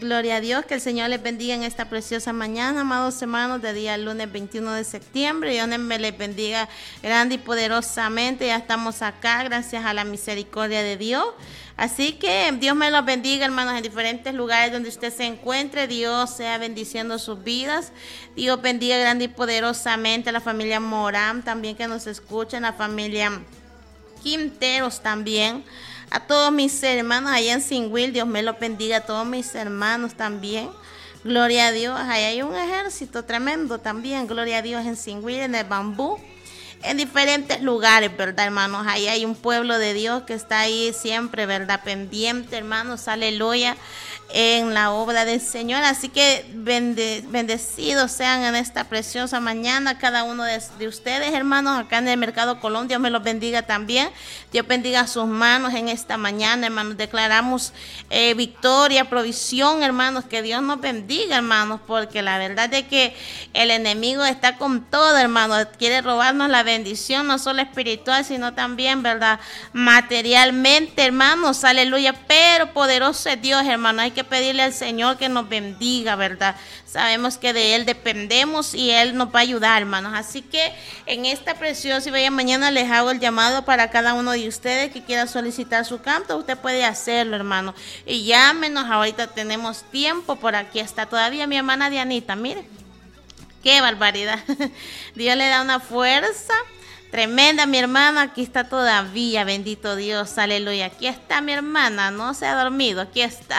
Gloria a Dios, que el Señor les bendiga en esta preciosa mañana, amados hermanos, de día lunes 21 de septiembre. Dios me les bendiga grande y poderosamente. Ya estamos acá, gracias a la misericordia de Dios. Así que Dios me los bendiga, hermanos, en diferentes lugares donde usted se encuentre. Dios sea bendiciendo sus vidas. Dios bendiga grande y poderosamente a la familia Morán también que nos escucha, la familia Quinteros también. A todos mis hermanos allá en Sinwil, Dios me los bendiga. A todos mis hermanos también. Gloria a Dios. Ahí hay un ejército tremendo también. Gloria a Dios en Sinwil, en el Bambú. En diferentes lugares, ¿verdad, hermanos? Ahí hay un pueblo de Dios que está ahí siempre, ¿verdad? Pendiente, hermanos. Aleluya. En la obra del Señor. Así que bendecidos sean en esta preciosa mañana cada uno de ustedes, hermanos, acá en el Mercado Colón. Dios me los bendiga también. Dios bendiga sus manos en esta mañana, hermanos. Declaramos victoria, provisión, hermanos. Que Dios nos bendiga, hermanos, porque la verdad es que el enemigo está con todo, hermanos. Quiere robarnos la bendición, no solo espiritual, sino también, ¿verdad? Materialmente, hermanos. Aleluya. Pero poderoso es Dios, hermanos. Hay que pedirle al Señor que nos bendiga, ¿verdad? Sabemos que de Él dependemos y Él nos va a ayudar, hermanos. Así que en esta preciosa y bella mañana les hago el llamado para cada uno de ustedes que quiera solicitar su canto. Usted puede hacerlo, hermano. Y llámenos, ahorita tenemos tiempo. Por aquí está todavía mi hermana Dianita, mire. ¡Qué barbaridad! Dios le da una fuerza tremenda, mi hermana. Aquí está todavía, bendito Dios, aleluya. Aquí está mi hermana, no se ha dormido, aquí está.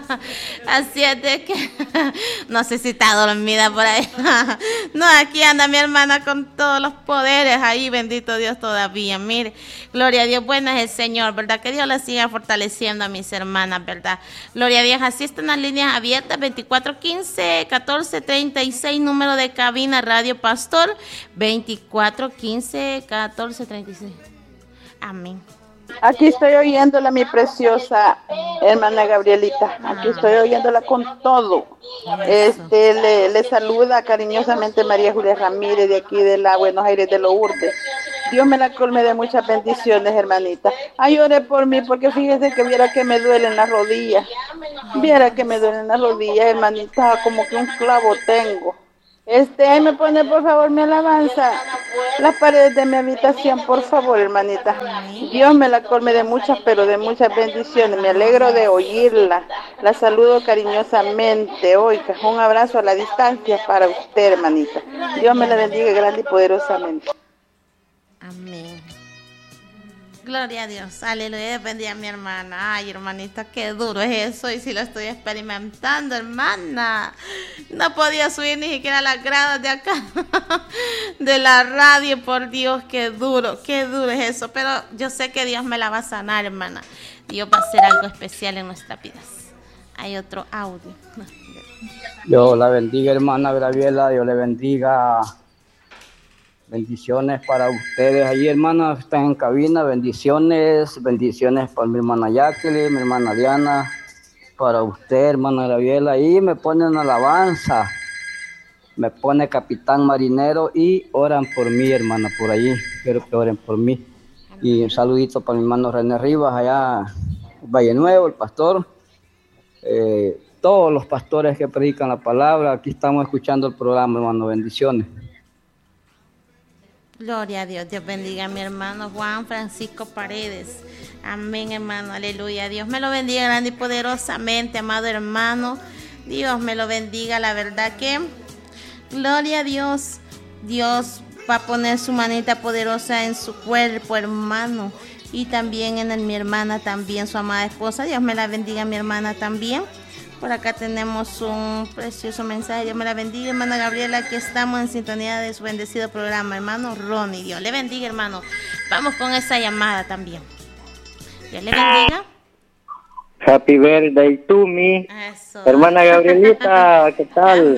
Así es de que, no sé si está dormida por ahí. No, aquí anda mi hermana con todos los poderes ahí, bendito Dios todavía. Mire, gloria a Dios, bueno es el Señor, ¿verdad? Que Dios la siga fortaleciendo a mis hermanas, ¿verdad? Gloria a Dios, así están las líneas abiertas, 2415-1436, número de cabina Radio Pastor, 2415-1436. Amén. Aquí estoy oyéndola, mi preciosa hermana Gabrielita. Aquí estoy oyéndola con todo. Le saluda cariñosamente María Julia Ramírez, de aquí de la Buenos Aires de Lourdes. Dios me la colme de muchas bendiciones, hermanita. Ay, ore por mí, porque fíjese que viera que me duelen las rodillas. Viera que me duelen las rodillas, hermanita, como que un clavo tengo. Ahí me pone por favor mi alabanza, las paredes de mi habitación, por favor, hermanita. Dios me la colme de muchas, pero de muchas bendiciones. Me alegro de oírla. La saludo cariñosamente. Oiga, un abrazo a la distancia para usted, hermanita. Dios me la bendiga grande y poderosamente. Amén. Gloria a Dios, aleluya, bendiga a mi hermana. Ay, hermanita, qué duro es eso. Y si lo estoy experimentando, hermana. No podía subir ni siquiera a las gradas de acá de la radio. Por Dios, qué duro es eso. Pero yo sé que Dios me la va a sanar, hermana. Dios va a hacer algo especial en nuestras vidas. Hay otro audio. Dios la bendiga, hermana Graviela. Dios le bendiga. Bendiciones para ustedes ahí, hermanas, están en cabina. Bendiciones para mi hermana Jacqueline, mi hermana Diana, para usted, hermana Graviela. Y me ponen alabanza, me pone Capitán Marinero y oran por mí, hermana, por allí. Quiero que oren por mí. Y un saludito para mi hermano René Rivas, allá en Valle Nuevo, el pastor. Todos los pastores que predican la palabra, aquí estamos escuchando el programa, hermano. Bendiciones. Gloria a Dios, Dios bendiga a mi hermano Juan Francisco Paredes. Amén, hermano, aleluya. Dios me lo bendiga grande y poderosamente, amado hermano. Dios me lo bendiga, la verdad que, gloria a Dios. Dios va a poner su manita poderosa en su cuerpo, hermano. Y también en mi hermana, también su amada esposa. Dios me la bendiga, mi hermana también. Por acá tenemos un precioso mensaje. Dios me la bendiga, hermana Gabriela. Aquí estamos en sintonía de su bendecido programa, hermano Ronnie. Dios le bendiga, hermano. Vamos con esa llamada también. Dios le bendiga. Happy birthday to me. Eso. Hermana Gabrielita, ¿qué tal?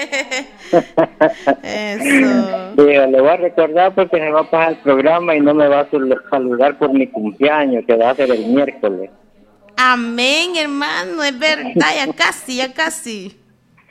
Eso. Le voy a recordar porque se va a pasar el programa y no me va a saludar por mi cumpleaños, que va a ser el miércoles. Amén, hermano, es verdad, ya casi.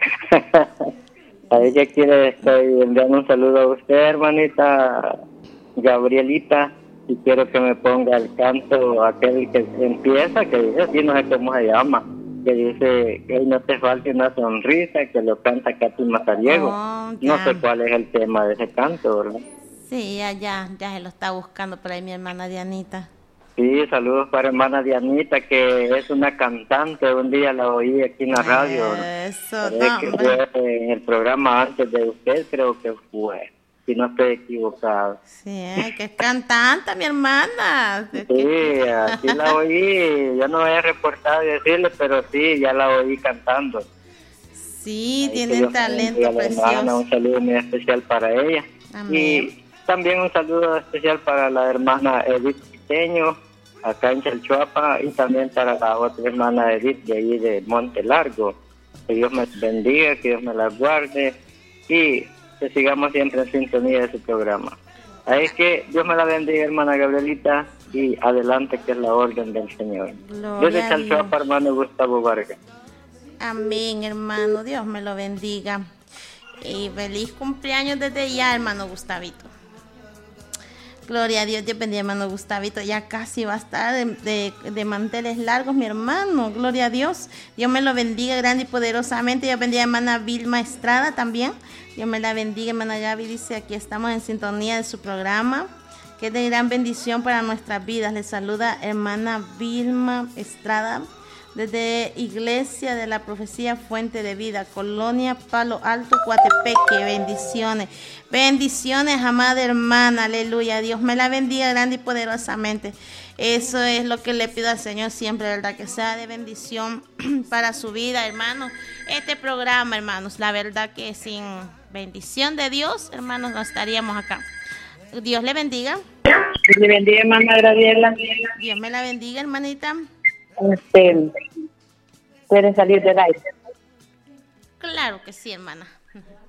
Ahí que quiere, estoy enviando un saludo a usted, hermanita Gabrielita, y quiero que me ponga el canto aquel que empieza, que dice así, no sé cómo se llama. que dice que no te falte una sonrisa, que lo canta Katy Mazariego. No sé cuál es el tema de ese canto, ¿verdad? Sí, ya se lo está buscando por ahí mi hermana Dianita. Sí, saludos para hermana Dianita, que es una cantante. Un día la oí aquí en la radio. Eso, que fue en el programa antes de usted, creo que fue, si no estoy equivocado. Sí, que es cantante mi hermana. Sí, aquí la oí. Yo no había reportado y decirle, pero sí, ya la oí cantando. Sí, ahí tiene talento precioso. Un saludo muy especial para ella. Amén. Y también un saludo especial para la hermana Edith Piteño, acá en Chalchuapa, y también para la otra hermana Edith de ahí de Monte Largo. Que Dios me bendiga, que Dios me la guarde y que sigamos siempre en sintonía de su programa. Ahí que Dios me la bendiga, hermana Gabrielita, y adelante, que es la orden del Señor. Desde Chalchuapa, hermano Gustavo Vargas. Amén, hermano, Dios me lo bendiga. Y feliz cumpleaños desde ya, hermano Gustavito. Gloria a Dios, Dios bendiga, hermano Gustavito. Ya casi va a estar de manteles largos, mi hermano. Gloria a Dios. Dios me lo bendiga grande y poderosamente. Dios bendiga, hermana Vilma Estrada también. Dios me la bendiga, hermana Gaby. Dice, aquí estamos en sintonía de su programa, que es de gran bendición para nuestras vidas. Les saluda hermana Vilma Estrada, desde Iglesia de la Profecía Fuente de Vida, Colonia Palo Alto, Coatepeque. Bendiciones. Bendiciones, amada hermana. Aleluya. Dios me la bendiga grande y poderosamente. Eso es lo que le pido al Señor siempre, ¿verdad? Que sea de bendición para su vida, hermanos. Este programa, hermanos, la verdad que sin bendición de Dios, hermanos, no estaríamos acá. Dios le bendiga. Dios le bendiga, hermana Graciela. Dios me la bendiga, hermanita. ¿Pueden salir del aire? Claro que sí, hermana.